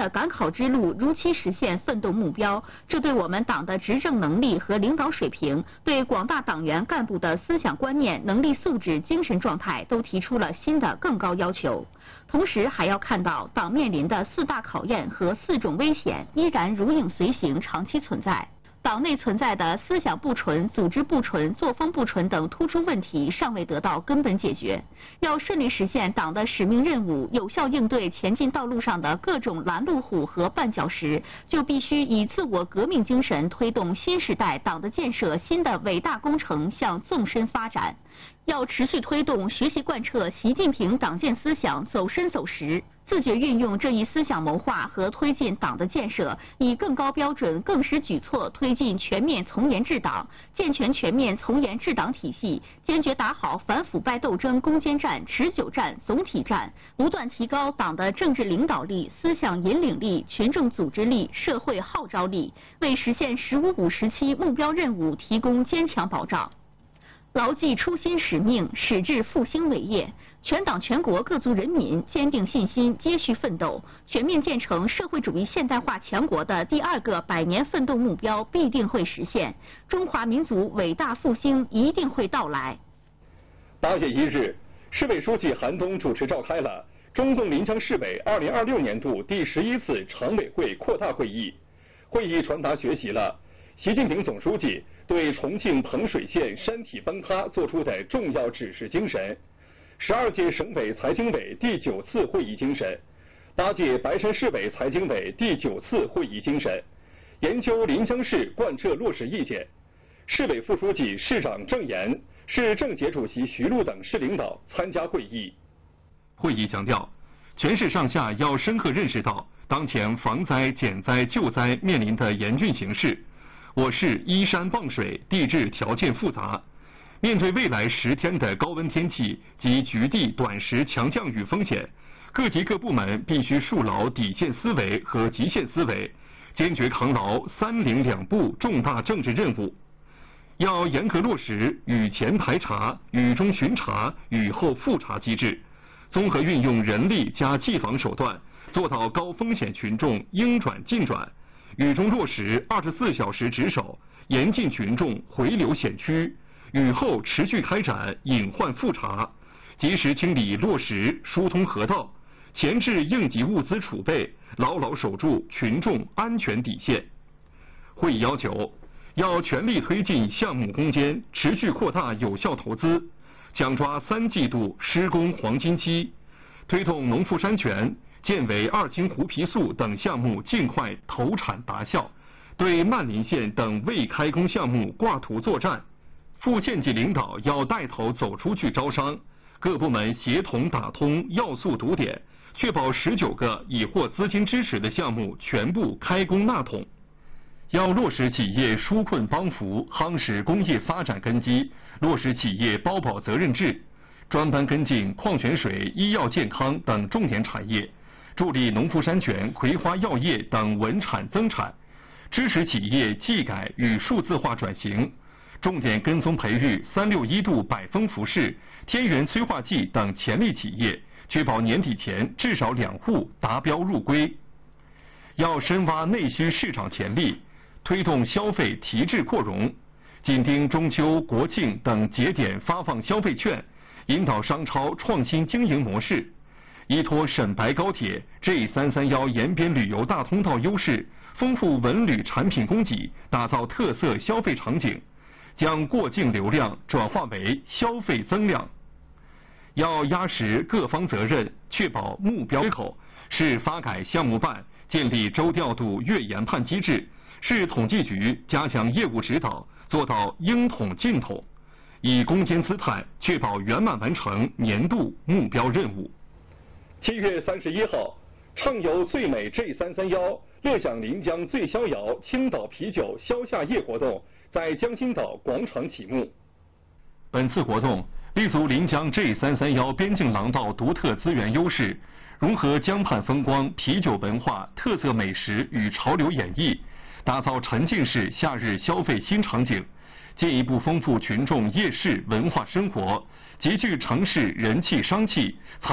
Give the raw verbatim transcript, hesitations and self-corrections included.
的赶考之路如期实现奋斗目标，这对我们党的执政能力和领导水平，对广大党员干部的思想观念、能力素质、精神状态都提出了新的更高要求。同时，还要看到党面临的四大考验和四种危险依然如影随形，长期存在。党内存在的思想不纯、组织不纯、作风不纯等突出问题尚未得到根本解决。要顺利实现党的使命任务，有效应对前进道路上的各种拦路虎和绊脚石，就必须以自我革命精神推动新时代党的建设新的伟大工程向纵深发展。要持续推动学习贯彻习近平党建思想走深走实，自觉运用这一思想谋划和推进党的建设，以更高标准、更实举措推进全面从严治党，健全全面从严治党体系，坚决打好反腐败斗争攻坚战、持久战、总体战，不断提高党的政治领导力、思想引领力、群众组织力、社会号召力，为实现“十五五”时期目标任务提供坚强保障。牢记初心使命，矢志复兴伟业，全党全国各族人民坚定信心，接续奋斗，全面建成社会主义现代化强国的第二个百年奋斗目标必定会实现，中华民族伟大复兴一定会到来。 八月一日，市委书记韩东主持召开了中共临江市委二零二六年度第十一次常委会扩大会议。会议传达学习了习近平总书记对重庆彭水县山体崩塌作出的重要指示精神，十二届省委财经委第九次会议精神，八届白山市委财经委第九次会议精神，研究临江市贯彻落实意见。市委副书记、市长郑岩、市政协主席徐璐等市领导参加会议。 会议强调，全市上下要深刻认识到当前防灾、减灾、救灾面临的严峻形势。我市依山傍水，地质条件复杂，面对未来十天的高温天气及局地短时强降雨风险，各级各部门必须树牢底线思维和极限思维，坚决扛牢三零两不重大政治任务。要严格落实雨前排查、雨中巡查、雨后复查机制，综合运用人力加技防手段，做到高风险群众应转尽转。雨中落实二十四小时值守，严禁群众回流险区；雨后持续开展隐患复查，及时清理落石、疏通河道，前置应急物资储备，牢牢守住群众安全底线。会议要求，要全力推进项目攻坚，持续扩大有效投资，抢抓三季度施工黄金期，推动农副山泉、建委二氢胡皮素等项目尽快投产达效，对曼林县等未开工项目挂图作战。副县级领导要带头走出去招商，各部门协同打通要素堵点，确保十九个已获资金支持的项目全部开工纳桶。要落实企业纾困帮扶，夯实工业发展根基，落实企业包保责任制，专班跟进矿泉水、医药健康等重点产业，助力农副山泉、葵花药业等稳产增产，支持企业技改与数字化转型，重点跟踪培育三六一度百丰服饰、天元催化剂等潜力企业，确保年底前至少两户达标入规。要深挖内需市场潜力，推动消费提质扩容，紧盯中秋、国庆等节点发放消费券，引导商超创新经营模式。依托沈白高铁 G 三三一沿边旅游大通道优势，丰富文旅产品供给，打造特色消费场景，将过境流量转化为消费增量。要压实各方责任，确保目标接口，市发改项目办建立周调度月研判机制，市统计局加强业务指导，做到应统尽统，以攻坚姿态确保圆满完成年度目标任务。 七月三十一号，畅游最美 G 三三一，乐享临江最逍遥青岛啤酒消夏夜活动在江心岛广场启幕。 本次活动立足临江 G 三三一边境廊道独特资源优势，融合江畔风光、啤酒文化、特色美食与潮流演绎，打造沉浸式夏日消费新场景，进一步丰富群众夜市文化生活，极具城市人气商气，藏